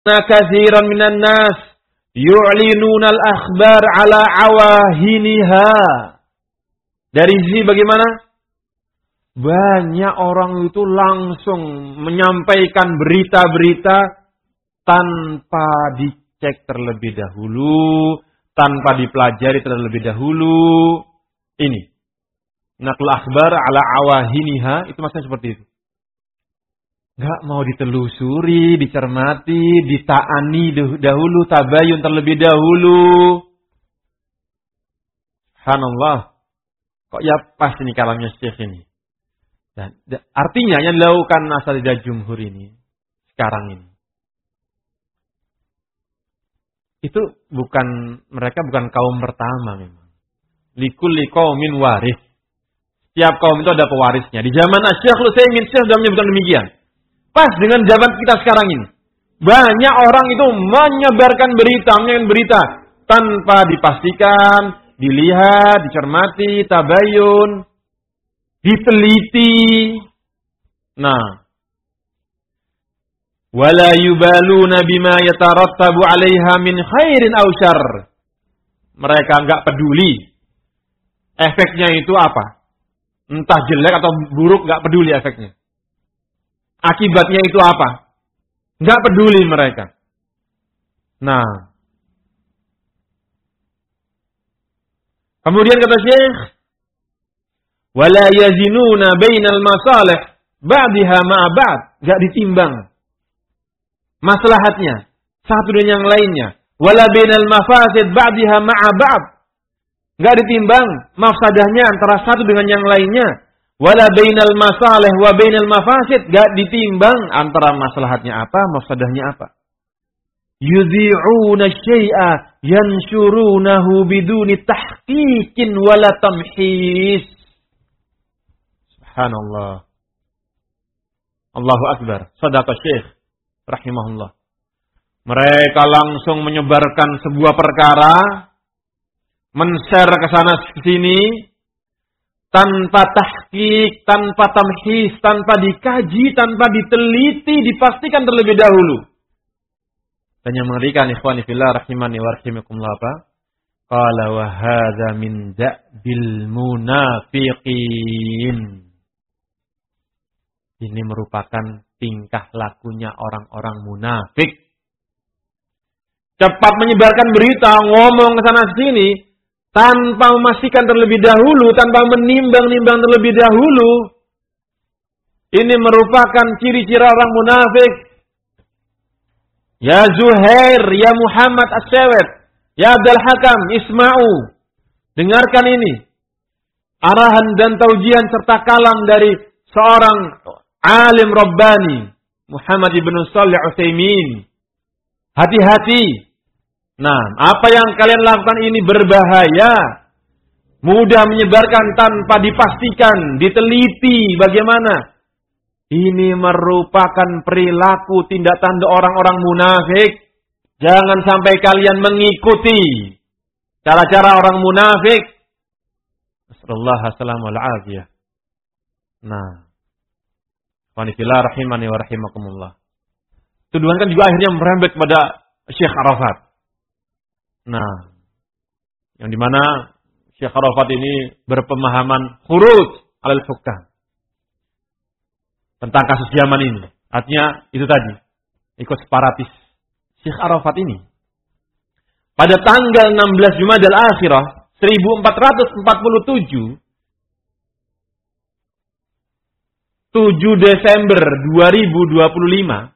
katsiran minan nas yu'linuna al-akhbar ala awahiniha. Dari sisi bagaimana? Banyak orang itu langsung menyampaikan berita-berita tanpa dicek terlebih dahulu, tanpa dipelajari terlebih dahulu. Ini naql akhbar ala awahiniha, itu maksudnya seperti itu. Enggak mau ditelusuri, dicermati, ditaani dahulu, tabayun terlebih dahulu. Subhanallah. Kok ya pas ini kalamnya Syekh ini. Dan artinya yang dilakukan asatidzah jumhur ini sekarang ini, itu mereka bukan kaum pertama memang. Likulli qaumin waris. Setiap kaum itu ada pewarisnya. Di zaman Asy-Syaikh Utsaimin sudah menyebutkan demikian. Pas dengan zaman kita sekarang ini. Banyak orang itu menyebarkan berita tanpa dipastikan, dilihat, dicermati, tabayun, diteliti. Nah, wala yubaluna bima yatarattabu 'alaiha min khairin aw syarr. Mereka enggak peduli efeknya itu apa. Entah jelek atau buruk, enggak peduli efeknya. Akibatnya itu apa? Enggak peduli mereka. Nah, kemudian kata Syekh, wala yazinuna bainal masalih ba'daha ma'a ba'd. Enggak ditimbang maslahatnya satu dengan yang lainnya. Wala bainal mafasid ba'daha ma'a ba'd. Enggak ditimbang mafsadahnya antara satu dengan yang lainnya. Wala bainal masalih wa bainal mafasid. Enggak ditimbang antara maslahatnya apa, mafsadahnya apa. Yudhi'una syai'a yanshurunahu biduni tahqiqin wala tamhis. Subhanallah. Allahu akbar. Shadaqa Syekh rahimahullah. Mereka langsung menyebarkan sebuah perkara, men-share ke sana ke sini tanpa tahqiq, tanpa tamhis, tanpa dikaji, tanpa diteliti, dipastikan terlebih dahulu. Dan yang mengerikan ikhwani fillah rahimani wa rahimakumullah apa? Qala wa hadza min da'bil munafiqin. Ini merupakan tingkah lakunya orang-orang munafik. Cepat menyebarkan berita, ngomong ke sana sini tanpa memastikan terlebih dahulu, tanpa menimbang-nimbang terlebih dahulu. Ini merupakan ciri-ciri orang munafik. Ya Zuhair, ya Muhammad As-Sawet, ya Abdul Hakam, isma'u. Dengarkan ini. Arahan dan taujihan serta kalam dari seorang alim Rabbani, Muhammad ibn Shalih Al-Utsaimin. Hati-hati. Nah, apa yang kalian lakukan ini berbahaya. Mudah menyebarkan tanpa dipastikan, diteliti bagaimana. Ini merupakan perilaku tindak tanduk orang-orang munafik. Jangan sampai kalian mengikuti cara-cara orang munafik. Nasallallahu alaihi wasallam. Nah, wanifillah rahimani wa rahimakumullah. Tuduhan kan juga akhirnya merembet kepada Syekh Arafat. Nah, yang dimana Syekh Arafat ini berpemahaman khuruj alal hukam tentang kasus Yaman ini. Artinya itu tadi, ikut separatis. Syekh Arafat ini pada tanggal 16 Jumadal Akhirah 1447, 7 Desember 2025,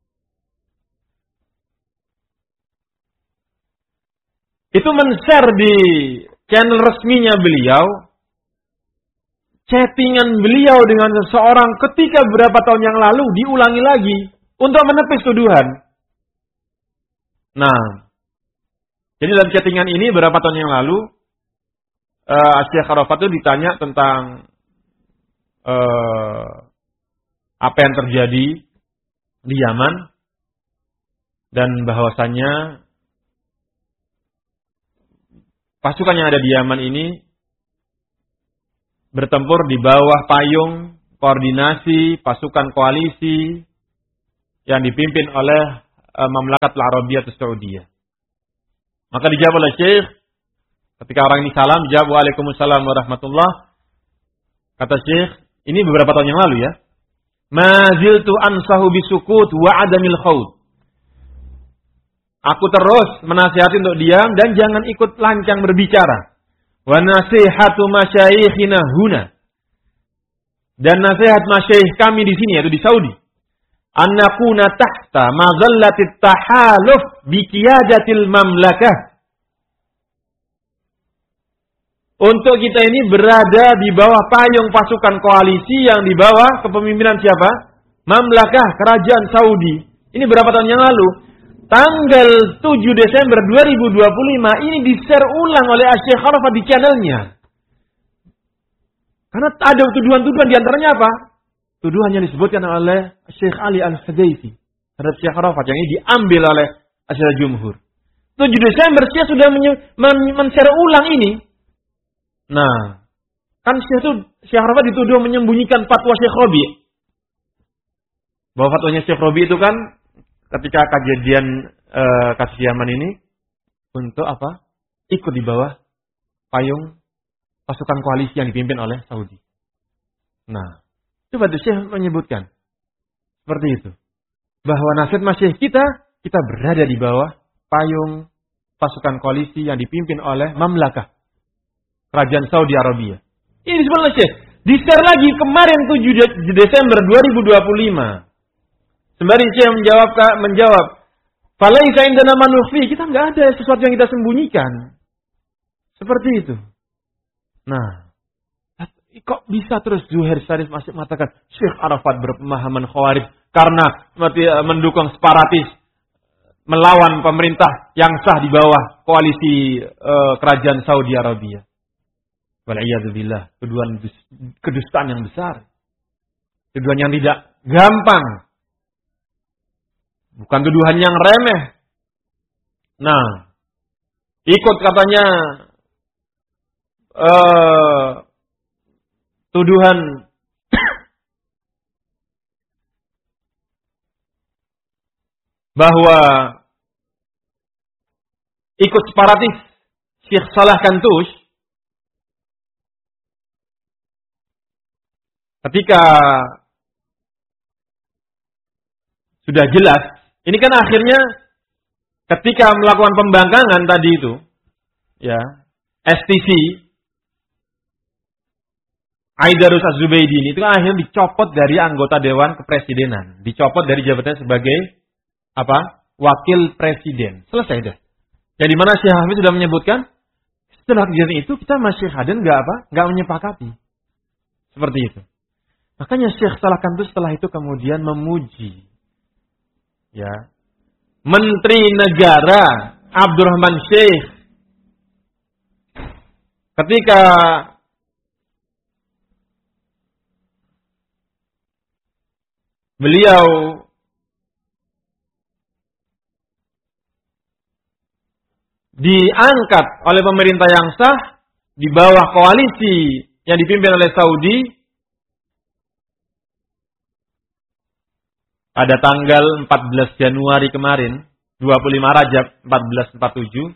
itu men-share di channel resminya beliau chattingan beliau dengan seseorang ketika beberapa tahun yang lalu diulangi lagi untuk menepis tuduhan. Nah, jadi dalam chattingan ini beberapa tahun yang lalu Syekh Arafat itu ditanya tentang apa yang terjadi di Yaman dan bahwasannya pasukan yang ada di Yaman ini bertempur di bawah payung koordinasi pasukan koalisi yang dipimpin oleh Mamlakat Al-Arabiyyah As-Saudiyah. Maka dijawab oleh Syekh, ketika orang ini salam, dijawab Waalaikumsalam warahmatullah. Kata Syekh, ini beberapa tahun yang lalu ya. Ma ziltu ansahu bisukut wa adamil khawd. Aku terus menasihati untuk diam dan jangan ikut lancang berbicara. Wa nasihatu masyayikhina huna. Dan nasihat masyayikh kami di sini, yaitu di Saudi. Annakuna tahta madhallatit tahaluf biqiyadatil mamlakah. Untuk kita ini berada di bawah payung pasukan koalisi yang di bawah kepemimpinan siapa? Mamlakah, kerajaan Saudi. Ini berapa tahun yang lalu? Tanggal 7 Desember 2025 ini di-share ulang oleh Syekh Arafat di channelnya. Karena ada tuduhan-tuduhan di antaranya apa? Tuduhan yang disebutkan oleh Syekh Ali Al-Hudayfi terhadap Syekh Arafat yang ini diambil oleh Asyara Jumhur. 7 Desember Syekh sudah men-share ulang ini. Nah, kan Syekh Arafat dituduh menyembunyikan fatwa Syekh Rabi. Bahwa fatwanya Syekh Rabi itu kan ketika kejadian kasus Yaman ini untuk apa? Ikut di bawah payung pasukan koalisi yang dipimpin oleh Saudi. Nah, coba tuh Syekh menyebutkan seperti itu. Bahwa nasihat masyayikh kita berada di bawah payung pasukan koalisi yang dipimpin oleh Mamlakah, Kerajaan Saudi Arabia. Ini disebut oleh Syekh. Di-share lagi kemarin 7 Desember 2025. Sembari Syekh menjawab, "Falaisa indana manufi." Kita enggak ada sesuatu yang kita sembunyikan. Seperti itu. Nah, kok bisa terus Zuhair Syarif masih mengatakan Syekh Arafat berpemahaman khawarij karena mendukung separatis melawan pemerintah yang sah di bawah koalisi kerajaan Saudi Arabia. Wal'iyadzubillah, tuduhan kedustaan yang besar. Tuduhan yang tidak gampang. Bukan tuduhan yang remeh. Nah, ikut katanya tuduhan bahwa ikut separatis Syekh Salah Kantush ketika sudah jelas, ini kan akhirnya ketika melakukan pembangkangan tadi itu, ya, STC Aidarus Az-Zubaydini itu kan akhirnya dicopot dari anggota Dewan Kepresidenan, dicopot dari jabatannya sebagai apa? Wakil Presiden. Selesai dah. Jadi mana Syekh Hafiz sudah menyebutkan setelah kejadian itu kita masih Hadan enggak menyepakati. Seperti itu. Makanya Syekh Salah Kantush setelah itu kemudian memuji ya Menteri Negara Abdurrahman Syekh ketika beliau diangkat oleh pemerintah yang sah di bawah koalisi yang dipimpin oleh Saudi pada tanggal 14 Januari kemarin, 25 Rajab 1447,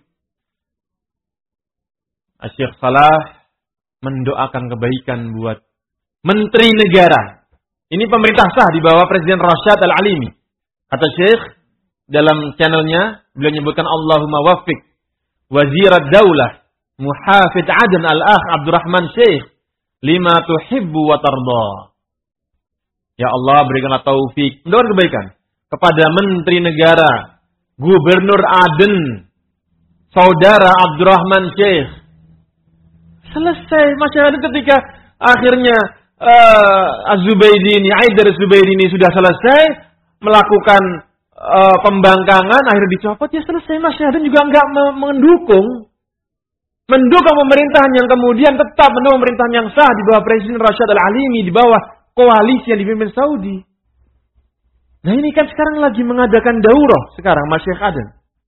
Syekh Salah mendoakan kebaikan buat Menteri Negara. Ini pemerintah sah di bawah Presiden Rashad Al-Alimi. Kata Syekh dalam channelnya, beliau menyebutkan Allahumma waffiq Wazirat Daulah Muhafidh Adan Al-Akh Abdurrahman Syekh lima tuhibbu wa tarda. Ya Allah, berikanlah taufik, mendoakan kebaikan kepada Menteri Negara Gubernur Aden Saudara Abdurrahman Syekh. Selesai masyarakat ketika akhirnya Az-Zubaydini, Aidar Az-Zubaydini sudah selesai melakukan pembangkangan, akhirnya dicopot, ya selesai. Masyarakat juga enggak mendukung pemerintahan yang kemudian tetap mendukung pemerintahan yang sah di bawah Presiden Rashad Al-Alimi, di bawah koalisi yang dipimpin Saudi. Nah ini kan sekarang lagi mengadakan daurah sekarang Masyayikh Aden.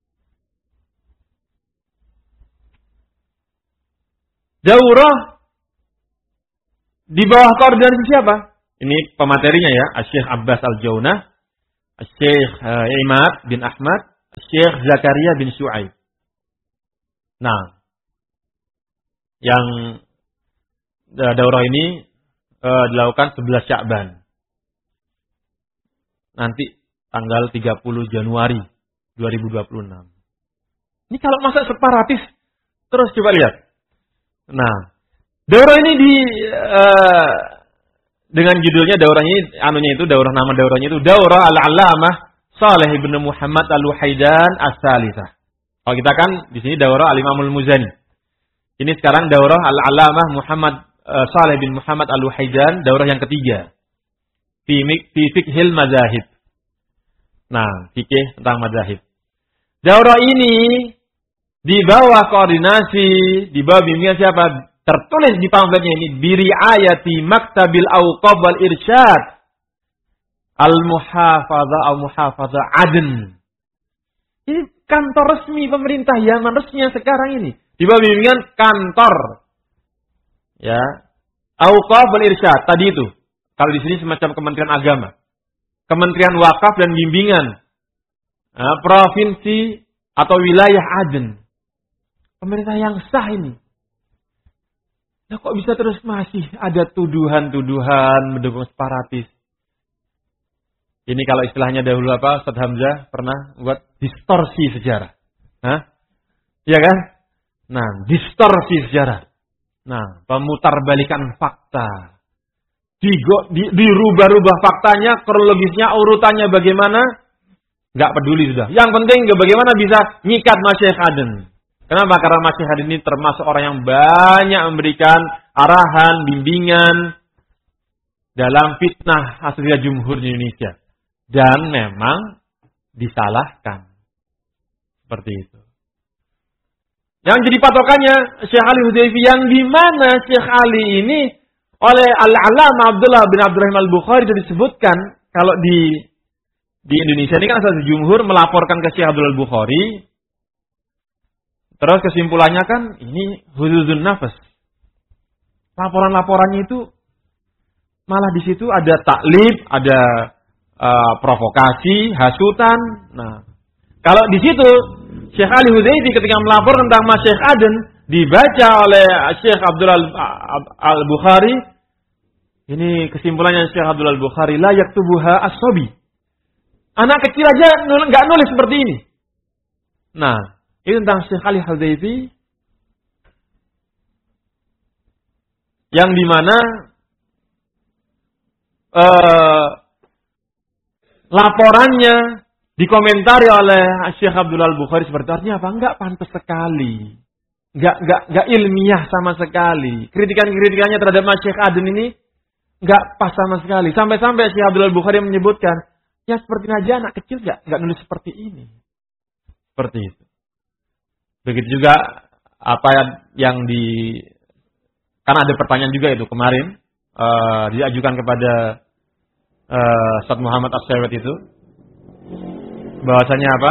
Daurah di bawah koordinasi siapa? Ini pematerinya ya, Syekh Abbas Al-Jaunah Syekh Imad bin Ahmad, Syekh Zakaria bin Syuaib. Nah, yang daurah ini dilakukan 11 Sya'ban. Nanti tanggal 30 Januari 2026. Ini kalau masa separatis, terus coba lihat. Nah, daurah ini dengan judulnya daurah nama daurahnya itu Daurah Al-Allamah Saleh bin Muhammad Al-Luhaidan As-Salisah. Kalau kita kan di sini daurah Al-Imamul Muzani. Ini sekarang daurah Al-Allamah Muhammad Saleh bin Muhammad Al-Luhaidan, daurah yang ketiga. Fi fiqhil mazahib. Nah, fikih tentang mazahib. Daurah ini di bawah koordinasi, di bawah bimbingan siapa? Tertulis di pamfletnya ini, biriayati Maktabil Awqaf wal Irsyad Al-Muhafadzah Aden. Ini kantor resmi pemerintah Yaman resmi yang sekarang ini. Di bawah bimbingan kantor. Ya. Awqaf wal Irsyad tadi itu. Kalau di sini semacam Kementerian Agama. Kementerian Wakaf dan Bimbingan. Provinsi atau wilayah Aden. Pemerintah yang sah ini. Nah kok bisa terus masih ada tuduhan-tuduhan mendukung separatis. Ini kalau istilahnya dahulu Ustaz Hamzah pernah buat distorsi sejarah. Iya kan? Nah, distorsi sejarah. Nah, pemutarbalikan fakta. Dirubah-rubah faktanya, kronologisnya, urutannya bagaimana? Nggak peduli sudah. Yang penting bagaimana bisa nyikat Masyaikh Aden. Kenapa? Karena Masyaikh Aden ini termasuk orang yang banyak memberikan arahan, bimbingan dalam fitnah aslinya Jumhur di Indonesia. Dan memang disalahkan. Seperti itu. Yang jadi patokannya Syekh Ali Hudayfi, yang di mana Syekh Ali ini oleh Al-Allamah Abdullah bin Abdurrahim Al-Bukhari itu disebutkan kalau di Indonesia ini kan asal Jumhur melaporkan ke Syekh Abdullah Al-Bukhari. Terus kesimpulannya kan ini huzuzun nafas. Laporan-laporannya itu malah di situ ada taklif, ada provokasi, hasutan. Nah, kalau di situ Syekh Ali Hudayfi ketika melaporkan tentang Masyaikh Aden dibaca oleh Syekh Abdullah Al-Bukhari, ini kesimpulannya Syekh Abdullah Al-Bukhari, la yaktubuha as-sabi. Anak kecil aja nggak nulis seperti ini. Nah, ini tentang Syekh Ali Hudayfi yang dimana laporannya dikomentari oleh Syekh Abdullah Al-Bukhari seperti artinya apa? Enggak pantas sekali. Enggak ilmiah sama sekali. Kritikan-kritikannya terhadap Masyaikh Aden ini enggak pas sama sekali. Sampai-sampai Syekh Abdullah Al-Bukhari menyebutkan, ya seperti aja anak kecil enggak nulis seperti ini. Seperti itu. Begitu juga apa yang karena ada pertanyaan juga itu kemarin diajukan kepada Ustaz Muhammad As-Sawet itu. Bahwasanya apa?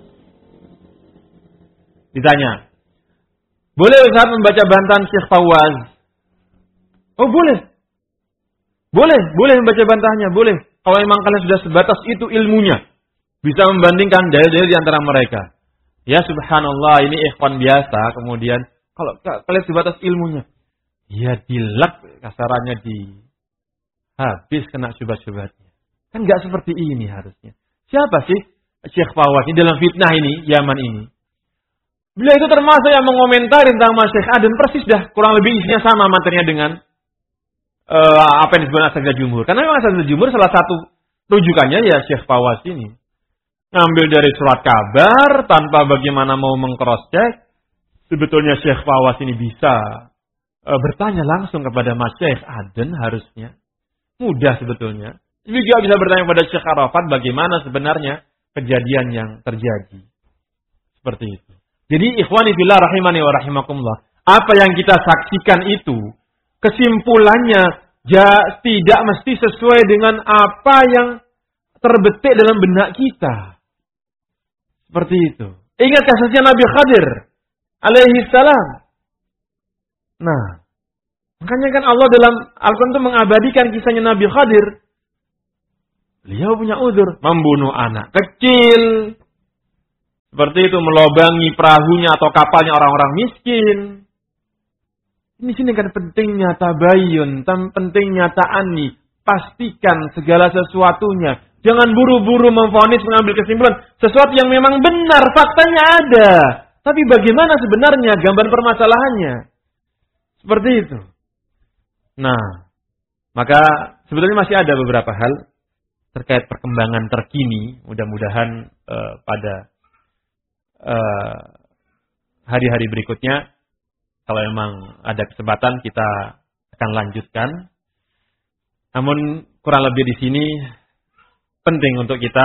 Ditanya, boleh Ustaz membaca bantahan Syekh Fawaz? Oh boleh. Boleh membaca bantahannya, boleh. Kalau memang kalian sudah sebatas itu ilmunya, bisa membandingkan dalil-dalil di antara mereka. Ya subhanallah, ini ikhwan biasa. Kemudian kalau kalian sebatas ilmunya, ya dilak kasarannya, habis kena syubhat-syubhatnya. Kan nggak seperti ini harusnya. Siapa sih Syekh Fawaz ini dalam fitnah ini, Yaman ini? Beliau itu termasuk yang mengomentari tentang Masyaikh Aden, persis dah kurang lebih isinya sama materinya dengan apa yang disebut Asatidzah Jumhur. Karena memang Asatidzah Jumhur salah satu rujukannya ya Syekh Fawaz ini. Ngambil dari surat kabar tanpa bagaimana mau meng-cross-check. Sebetulnya Syekh Fawaz ini bisa bertanya langsung kepada Masyaikh Aden harusnya. Mudah sebetulnya. Juga bisa bertanya kepada Syekh Arafat bagaimana sebenarnya kejadian yang terjadi. Seperti itu. Jadi ikhwani fillah rahimani wa rahimakumullah. Apa yang kita saksikan itu kesimpulannya tidak mesti sesuai dengan apa yang terbetik dalam benak kita. Seperti itu. Ingat kasusnya Nabi Khadir alaihi salam. Nah, makanya kan Allah dalam Al-Quran itu mengabadikan kisahnya Nabi Khadir. Beliau punya uzur, membunuh anak kecil. Seperti itu, melobangi perahunya atau kapalnya orang-orang miskin. Ini sini kan pentingnya tabayun, pentingnya ta'ani. Pastikan segala sesuatunya. Jangan buru-buru memvonis, mengambil kesimpulan. Sesuatu yang memang benar, faktanya ada. Tapi bagaimana sebenarnya gambar permasalahannya? Seperti itu. Nah, maka sebetulnya masih ada beberapa hal terkait perkembangan terkini. Mudah-mudahan pada hari-hari berikutnya, kalau memang ada kesempatan, kita akan lanjutkan. Namun kurang lebih di sini penting untuk kita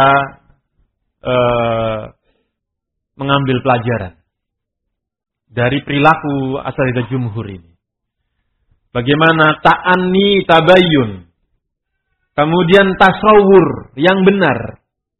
mengambil pelajaran dari perilaku asatidzah jumhur ini. Bagaimana ta'anni tabayyun, kemudian tasawur yang benar.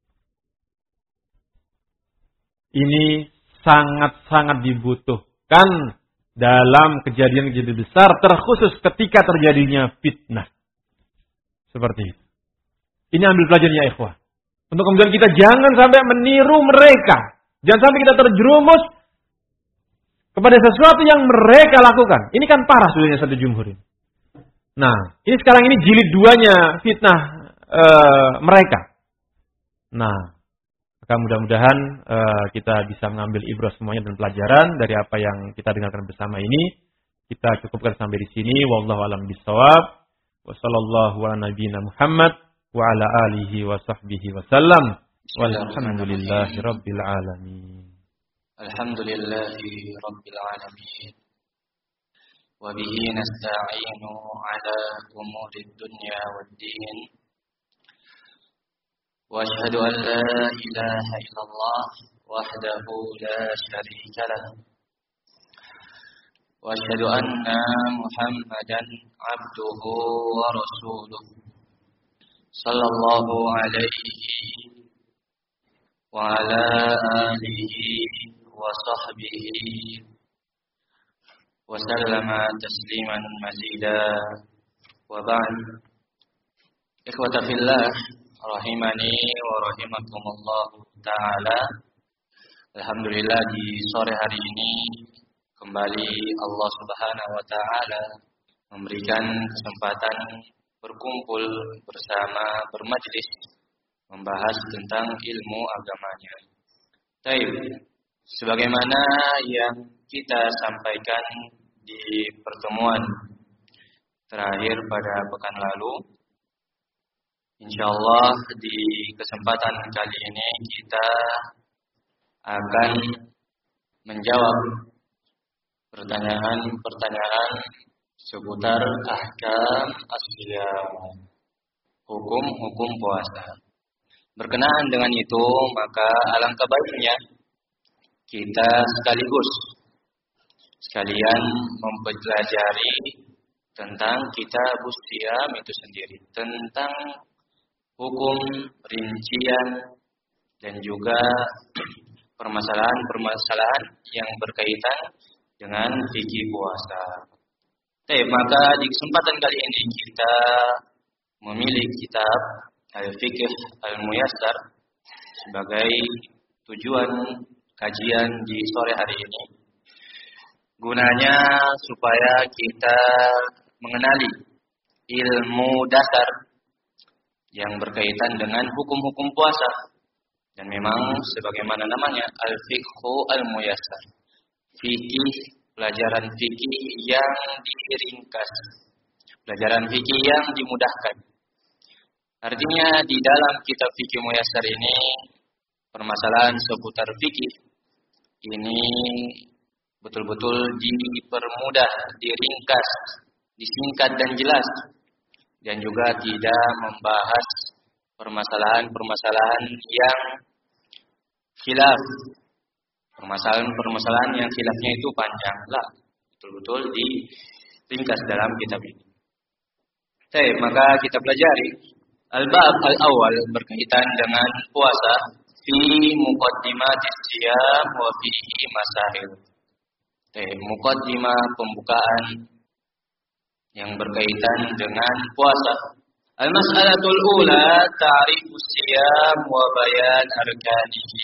Ini sangat-sangat dibutuhkan dalam kejadian-kejadian besar, terkhusus ketika terjadinya fitnah. Seperti itu. Ini ambil pelajarannya ikhwah. Untuk kemudian kita jangan sampai meniru mereka. Jangan sampai kita terjerumus kepada sesuatu yang mereka lakukan. Ini kan parah sebenarnya satu jumhur ini. Nah, ini sekarang ini jilid 2-nya fitnah mereka. Nah, maka mudah-mudahan kita bisa mengambil ibrah semuanya dan pelajaran dari apa yang kita dengarkan bersama ini. Kita cukupkan sampai di sini. Wallahu a'lam bishawab. Wa sallallahu ala nabiyyina Muhammad wa ala alihi wa sahbihi wa sallam. Walhamdulillahi rabbil alamin. Alhamdulillahi rabbil alamin. Wa bihi nasta'inu ala umurid dunya waddin. Wa asyhadu an la ilaha illallah wahdahu la syarika lah. Wa asyhadu anna Muhammadan abduhu wa rasuluh. Sallallahu alaihi wa ala alihi wa sahbihi wa sallama tasliman mazida. Wa ba'd. Ikhwata fillah, rahimani wa rahimakumullah ta'ala. Alhamdulillah, di sore hari ini kembali Allah Subhanahu wa ta'ala memberikan kesempatan berkumpul bersama, bermajlis, membahas tentang ilmu agamanya. Baik, sebagaimana yang kita sampaikan di pertemuan terakhir pada pekan lalu, insyaallah di kesempatan kali ini kita akan menjawab pertanyaan-pertanyaan seputar ahkam as-shiyam, hukum-hukum puasa. Berkenaan dengan itu, maka alangkah baiknya kita sekalian mempelajari tentang kitabus shiyam itu sendiri, tentang hukum, rincian, dan juga permasalahan-permasalahan yang berkaitan dengan fikih puasa. Maka di kesempatan kali ini kita memilih kitab Al-Fiqh Al-Muyassar sebagai tujuan kajian di sore hari ini. Gunanya supaya kita mengenali ilmu dasar yang berkaitan dengan hukum-hukum puasa. Dan memang sebagaimana namanya Al-Fiqhu Al-Muyassar, fikih, pelajaran fikih yang diringkas, pelajaran fikih yang dimudahkan. Artinya di dalam kitab Fikih Muyassar ini, permasalahan seputar fikih ini betul-betul dipermudah, diringkas, disingkat dan jelas, dan juga tidak membahas permasalahan-permasalahan yang khilaf, permasalahan-permasalahan yang khilafnya itu panjang lah, betul-betul diringkas dalam kitab ini. Maka kita pelajari al-bab al-awwal berkaitan dengan puasa, fi muqaddimatis shiyam wa fihi masail. Muqaddimah, pembukaan yang berkaitan dengan puasa, Al-mas'alatul ula ta'rifus siyam wa bayan arkanihi.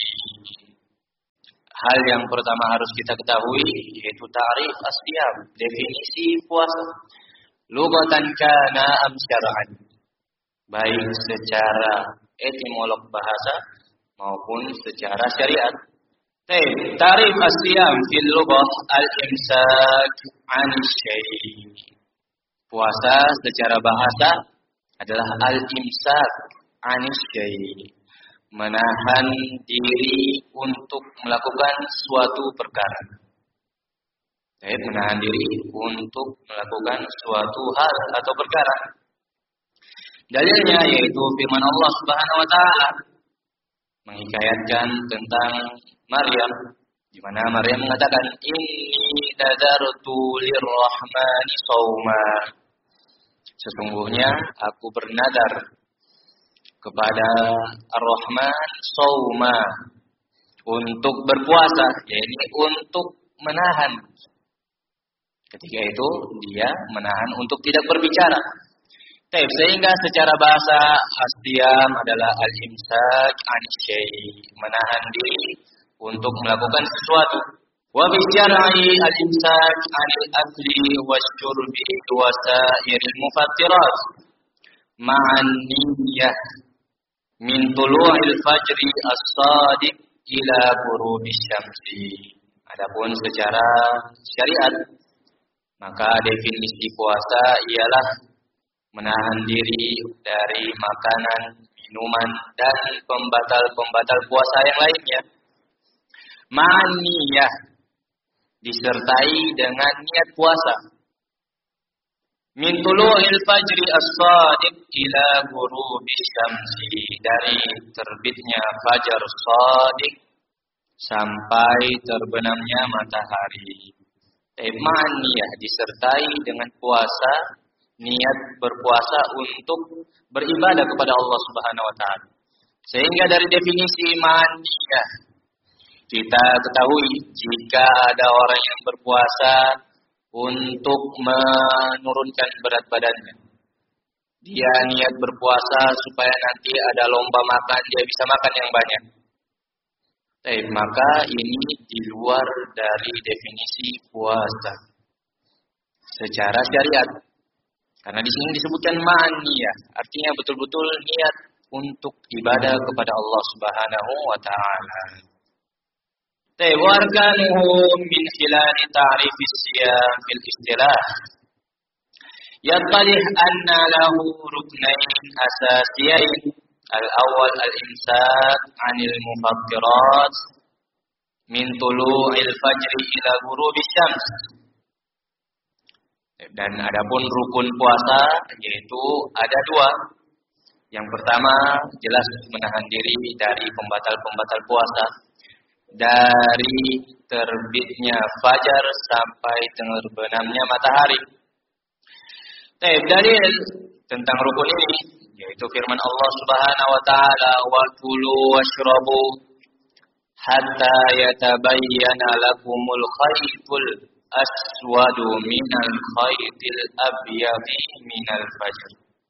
Hal yang pertama harus kita ketahui yaitu ta'rif as-siyam, definisi puasa. Lughatan kana am syar'an. Baik secara etimolog bahasa maupun secara syariat. Ta'rif as-siyam fil lughah al-imsak 'an syai'. Puasa secara bahasa adalah al-imsak 'an syai'. Menahan diri untuk melakukan suatu perkara. Menahan diri untuk melakukan suatu hal atau perkara. Dalilnya yaitu firman Allah Subhanahu wa taala menghikayatkan tentang Maryam, di mana Maryam mengatakan inni nadartu lirrahmani shauma. Sesungguhnya aku bernadar kepada Ar-Rahman shauma untuk berpuasa, yaitu untuk menahan. Ketika itu dia menahan untuk tidak berbicara. Sehingga secara bahasa as-siyam adalah al-imsak 'an syai', menahan diri untuk melakukan sesuatu. Wa bi syar'i al-imsak 'anil akli wasyurbi wa sa'iril mufattirat ma'an niyyah min tulu'il fajri as-shadiq ila ghurubisy syamsi. Adapun secara syariat, maka definisi puasa ialah menahan diri dari makanan, minuman, dan pembatal-pembatal puasa yang lainnya. Ma'niyah, disertai dengan niat puasa. Min tulu'il fajri as-shadiq ila ghurubisy syamsi, dari terbitnya fajar shadiq sampai terbenamnya matahari. Ma'niyah, disertai dengan puasa, niat berpuasa untuk beribadah kepada Allah Subhanahu wa taala. Sehingga dari definisi ma'niyah kita ketahui jika ada orang yang berpuasa untuk menurunkan berat badannya. Dia niat berpuasa supaya nanti ada lomba makan, dia bisa makan yang banyak. Maka ini di luar dari definisi puasa secara syariat. Karena di sini disebutkan ma'niyah, artinya betul-betul niat untuk ibadah kepada Allah Subhanahu wa taala. Warkanuhu min khilal ta'rif as-siyam fil istilah. Yatalih anna lahu ruknain asasiyain. Al-awwal al-imsak 'anil mufattirat min tulu'il fajri ila ghurubisy syams. Dan adapun rukun puasa yaitu ada dua. Yang pertama jelas menahan diri dari pembatal-pembatal puasa, dari terbitnya fajar sampai terbenamnya matahari. Dalil tentang rukun ini yaitu firman Allah Subhanahu wa taala, wa kulu washrabu hatta yatabayyana lakumul khaytul aswadu minal khaytil abyadi minal fajr.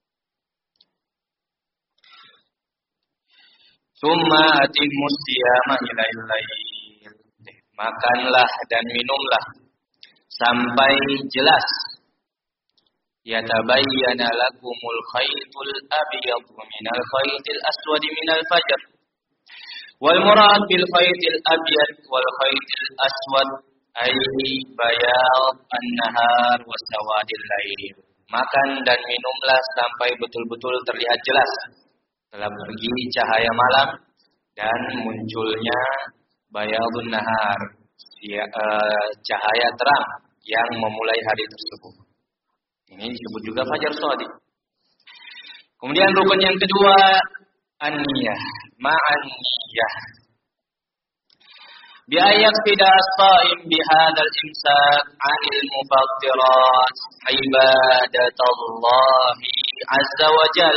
Tsumma atimmus siyama ilail lail. Makanlah dan minumlah sampai jelas yatabayyana lakumul khaytul abyadu minal khaytil aswadi minal fajr. Wal murad bil khaytil abyad wal khaytil aswad ay bayad an-nahar wa sawadil lail. Makan dan minumlah sampai betul-betul terlihat jelas telah pergi cahaya malam dan munculnya bayadun nahar, cahaya terang yang memulai hari tersebut. Ini disebut juga fajar shadiq. Kemudian rukun yang kedua an-niyah, ma'an-niyah. Bi'ayak tidak as-saim bihadal imsak 'anil mufattirat ibadatallahi azza wa jal.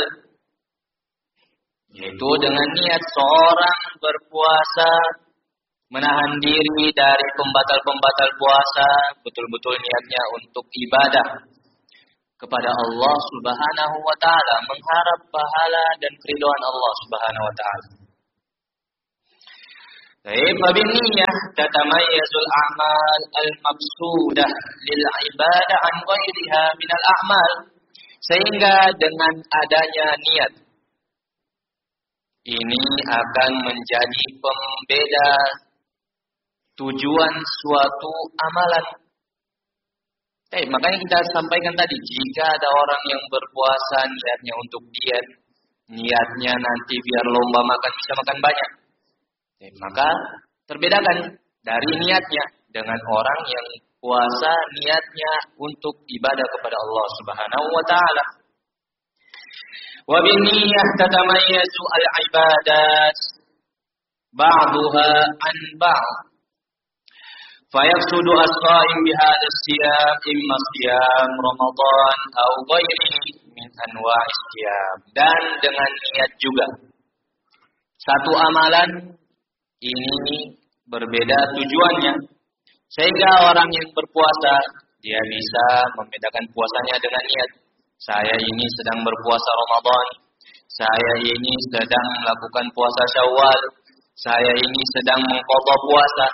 Yaitu dengan niat seorang berpuasa menahan diri dari pembatal-pembatal puasa, betul-betul niatnya untuk ibadah kepada Allah Subhanahu wa taala, mengharap pahala dan keridhaan Allah Subhanahu wa taala. Fabiniyah tatamayyazul a'mal al-maqsudah lil ibadah an ghairiha minal a'mal. Sehingga dengan adanya niat ini akan menjadi pembeda tujuan suatu amalan. Makanya kita sampaikan tadi, jika ada orang yang berpuasa niatnya untuk diet, niatnya nanti biar lomba makan bisa makan banyak, maka terbedakan dari niatnya dengan orang yang puasa niatnya untuk ibadah kepada Allah Subhanahu wa taala. Wa binniyah tatamayyazu al-ibadat ba'daha an ba'd. Fayaqsudu as-sha'im bihadha as-siyam imma siyam Ramadan aw ghairihi min anwa'is siyam. Dan dengan niat juga. Satu amalan ini berbeda tujuannya. Sehingga orang yang berpuasa, dia bisa membedakan puasanya dengan niat. Saya ini sedang berpuasa Ramadan. Saya ini sedang melakukan puasa Syawal. Saya ini sedang mengqadha puasa.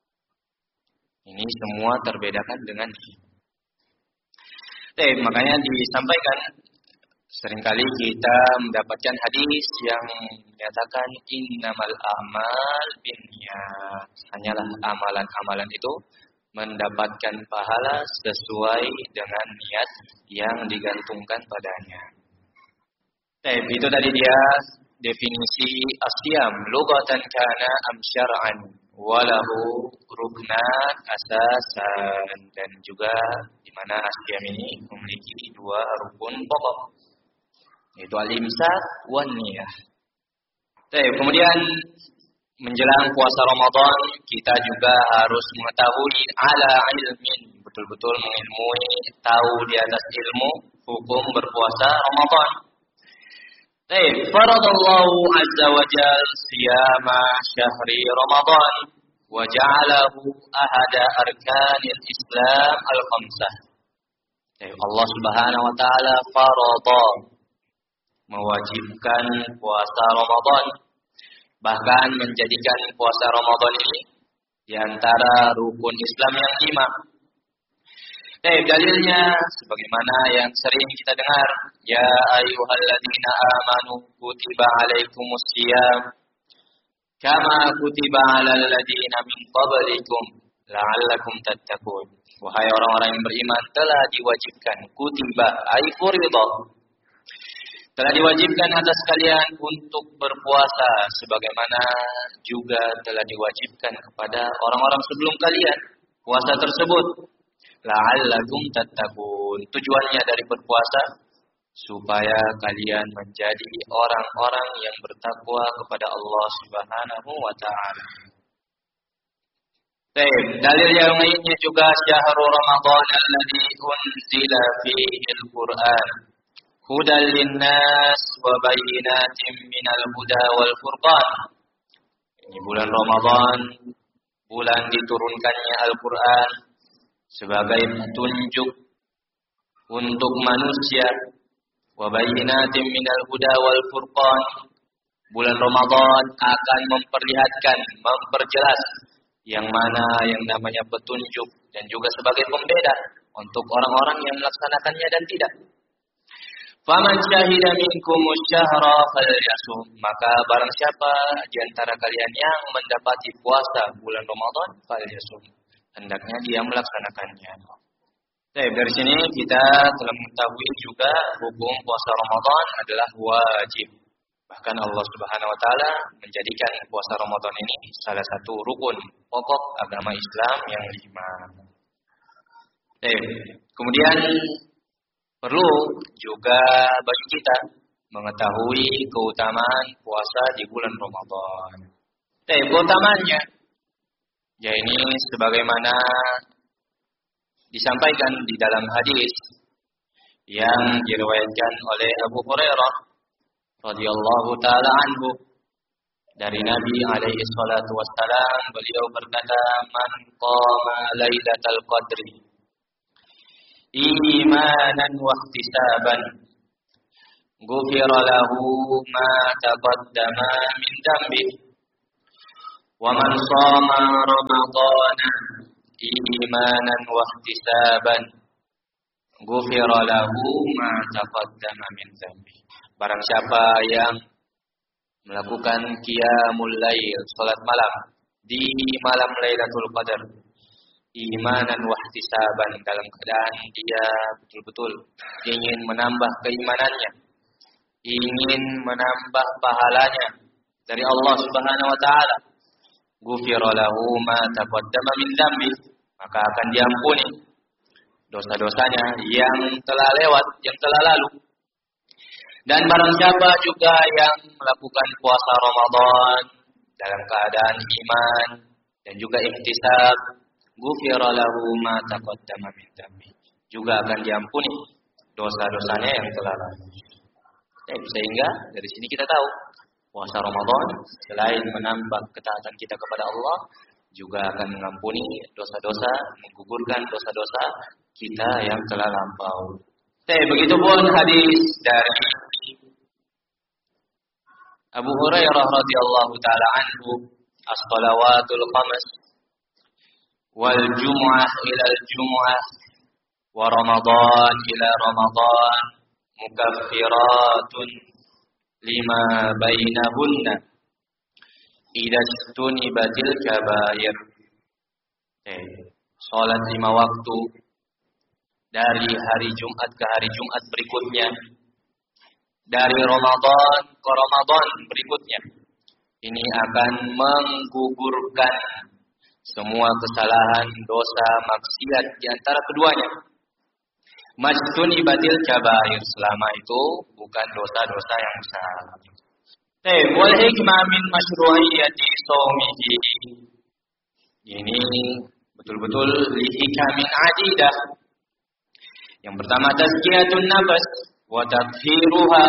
Ini semua terbedakan dengan niat. Makanya disampaikan, seringkali kita mendapatkan hadis yang menyatakan innamal a'mal binniyat. Hanyalah amalan-amalan itu mendapatkan pahala sesuai dengan niat yang digantungkan padanya. Itu tadi dia definisi asyam lughatan kana am syar'an walahu ruknat asasan, dan juga di mana asyam ini memiliki dua rukun pokok, yaitu al-imsak wan niyah. Kemudian menjelang puasa Ramadan, kita juga harus mengetahui ala ilmin, betul-betul mengilmui, tahu di atas ilmu hukum berpuasa Ramadan. Faradallahu azza wa jal siyama syahri Ramadan wa ja'alahu ahada arkanil Islam al-khamsah. Allah Subhanahu wa taala farada, mewajibkan puasa Ramadan, bahkan menjadikan puasa Ramadan ini di antara rukun Islam yang 5. Dalilnya sebagaimana yang sering kita dengar, ya ayyuhalladzina amanu kutiba alaikumus syiyam kama kutiba alal ladzina min qablikum la'allakum tattaqun. Wahai orang-orang yang beriman, telah diwajibkan, kutiba ay furida, telah diwajibkan atas kalian untuk berpuasa sebagaimana juga telah diwajibkan kepada orang-orang sebelum kalian puasa tersebut. La'allakum tattaqun. Tujuannya dari berpuasa supaya kalian menjadi orang-orang yang bertakwa kepada Allah Subhanahu wa taala. Dalil yang lainnya juga syahrul Ramadan alladzi unzila fihi al-Qur'an hudal linnas wa bayyinatin minal huda wal furqan. Ini bulan Ramadan, bulan diturunkannya Al-Qur'an sebagai petunjuk untuk manusia, wa bayyinatin minal huda wal furqan. Bulan Ramadan akan memperlihatkan, memperjelas yang mana yang namanya petunjuk dan juga sebagai pembeda untuk orang-orang yang melaksanakannya dan tidak. Faman syahida minkumus syahra falyasum, maka barang siapa di antara kalian yang mendapati puasa bulan Ramadan, falyasum, hendaknya dia melaksanakannya. Dari sini kita telah mengetahui juga hukum puasa Ramadan adalah wajib. Bahkan Allah Subhanahu wa taala menjadikan puasa Ramadan ini salah satu rukun pokok agama Islam yang 5. Kemudian perlu juga bagi kita mengetahui keutamaan puasa di bulan Ramadan. Keutamaannya, ya ini sebagaimana disampaikan di dalam hadis yang diriwayatkan oleh Abu Hurairah radhiyallahu taala anhu dari Nabi alaihi salatu wassalam, beliau berkata, man qama lailatal qadri, imanan wa ihtisaban ghufira lahu ma taqaddama min dhanbihi wa man shama ramadhana imanan wa ihtisaban ghufira lahu ma taqaddama min dhanbihi. Barang siapa yang melakukan qiyamul lail, salat malam di malam Lailatul Qadar, imanan wa ihtisaban, dalam keadaan dia betul-betul ingin menambah keimanannya, ingin menambah pahalanya dari Allah Subhanahu wa taala, ghufira lahu ma taqaddama min dzambi, maka akan diampuni dosa-dosanya yang telah lewat, yang telah lalu. Dan barang siapa juga yang melakukan puasa Ramadan dalam keadaan iman dan juga ihtisab, ghufira lahu ma taqaddama min dzambi, juga akan diampuni dosa-dosanya yang telah lalu. Sehingga dari sini kita tahu puasa Ramadan selain menambah ketaatan kita kepada Allah, juga akan mengampuni dosa-dosa, menggugurkan dosa-dosa kita yang telah lampau. Begitupun hadis dari Abu Hurairah radhiyallahu taala anhu, as-shalawatul khams wal jumu'ah ila al-jumu'ah wa ramadan ila ramadan mukaffiratun lima bainahunna idza istunibatil kabair. Salat 5 waktu dari hari Jumat ke hari Jumat berikutnya, dari Ramadan ke Ramadan berikutnya, ini akan menggugurkan semua kesalahan, dosa, maksiat di antara keduanya. Majtuni batil kabair, selama itu bukan dosa-dosa yang besar. Wal hikmah min masyru'iyyati shaumihi. Ini betul-betul li hikamin adidah. Yang pertama tazkiyatun nafs wa tathiruha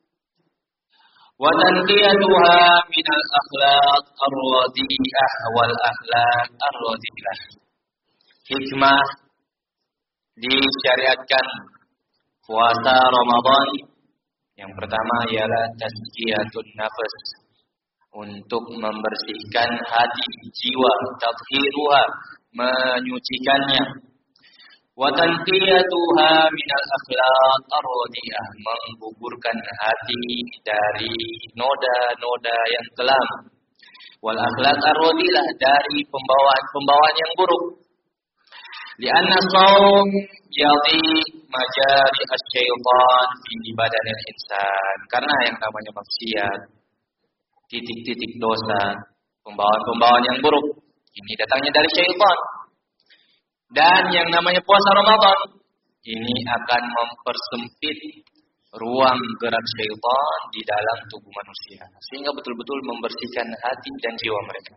wa tanqiyatuha min al-akhlaq ar-radiyah wal akhlaq ar-radiyah. Hikmah disyariatkan puasa Ramadan yang pertama ialah tazkiyatun nafs, untuk membersihkan hati, jiwa, tathiruha, menyucikannya, wa tanqiyatuha minal akhlaq ar-radiyah, menggugurkan hati dari noda-noda yang kelam, wal akhlaq ar-radiyah, dari pembawaan yang buruk. Lianna shaum yadhi majari asy-syaitan fi badanil insan, karena yang namanya maksiat, titik-titik dosa, pembawaan-pembawaan yang buruk, ini datangnya dari syaitan. Dan yang namanya puasa Ramadan ini akan mempersempit ruang gerak syaitan di dalam tubuh manusia, sehingga betul-betul membersihkan hati dan jiwa mereka.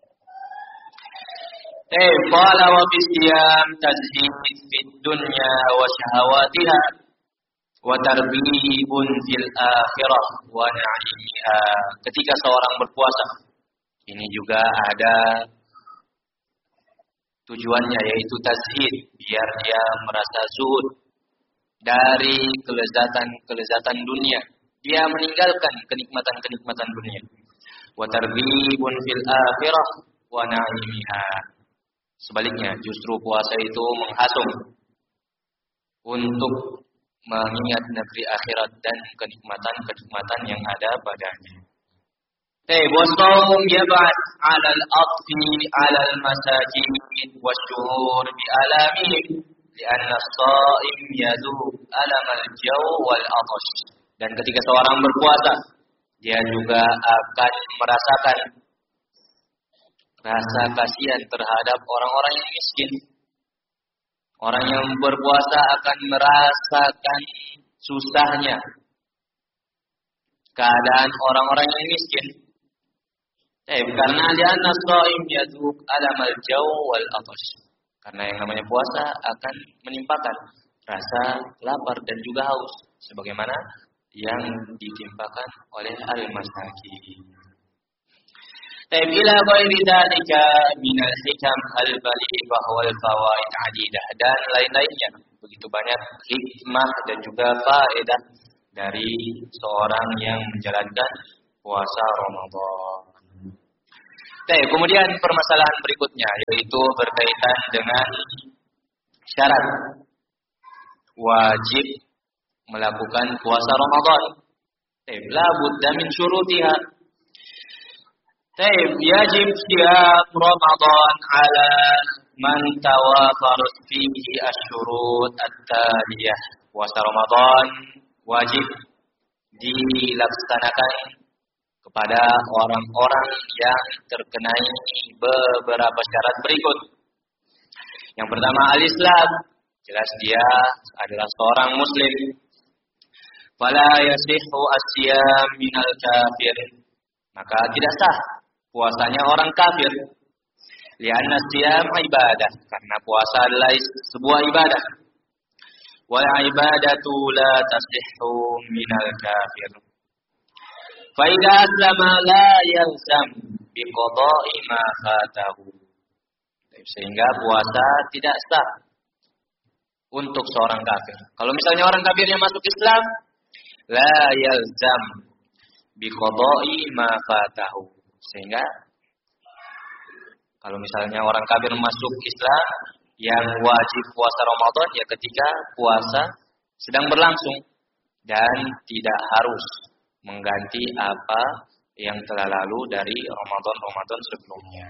Qala wa bisiyam tazhid fid dunya wa syahawatiha wa tarbibun fil akhirah wa na'imiha. Ketika seorang berpuasa, ini juga ada tujuannya, yaitu tazhid, biar dia merasa zuhud dari kelezatan-kelezatan dunia. Dia meninggalkan kenikmatan-kenikmatan dunia. Wa tarbibun fil akhirah wa na'imiha. Sebaliknya, justru puasa itu menghasung untuk mengingat negeri akhirat dan kenikmatan-kenikmatan yang ada padanya. Wasawm yab'ath 'ala al-'athfi 'ala al-masakin wasyuhur bi alamihim li'anna as-sha'im yadhuq alam al-jaw wal 'atash. Dan ketika seorang berpuasa, dia juga akan merasakan rasa kasihan terhadap orang-orang yang miskin. Orang yang berpuasa akan merasakan susahnya keadaan orang-orang yang miskin. Karena li'anna as-sha'im yadhuq alam al-jaw wal 'atash. Karena yang namanya puasa akan menimpakan rasa lapar dan juga haus, sebagaimana yang ditimpakan oleh al-masakin. Ila ghairi dzalika minal hikam al-balighah wal fawaid 'adidah, dan lain-lainnya. begitu banyak hikmah dan juga faedah dari seorang yang menjalankan puasa Ramadan. Kemudian permasalahan berikutnya yaitu berkaitan dengan syarat wajib melakukan puasa Ramadan. La budda min syurutiha. Yajib siyam Ramadan ala man tawafarat fihi asy-syurut at-taliyah. Puasa Ramadan wajib dilaksanakan kepada orang-orang yang terkenai beberapa syarat berikut. Yang pertama al-Islam, jelas dia adalah seorang muslim. Fala yasihhu as-siyam minal kafir. Maka tidak sah puasanya orang kafir. Lianna siyam ibadah, karena puasa adalah sebuah ibadah. Wal ibadatu la tasihhu minal kafir. Fa idza aslama la yalzam biqada'i ma fatahu. Sehingga puasa tidak sah untuk seorang kafir. Kalau misalnya orang kafirnya masuk Islam, la yalzam biqada'i ma fatahu. Sehingga kalau misalnya orang kafir masuk Islam, yang wajib puasa Ramadan ya ketika puasa sedang berlangsung dan tidak harus mengganti apa yang telah lalu dari Ramadan sebelumnya.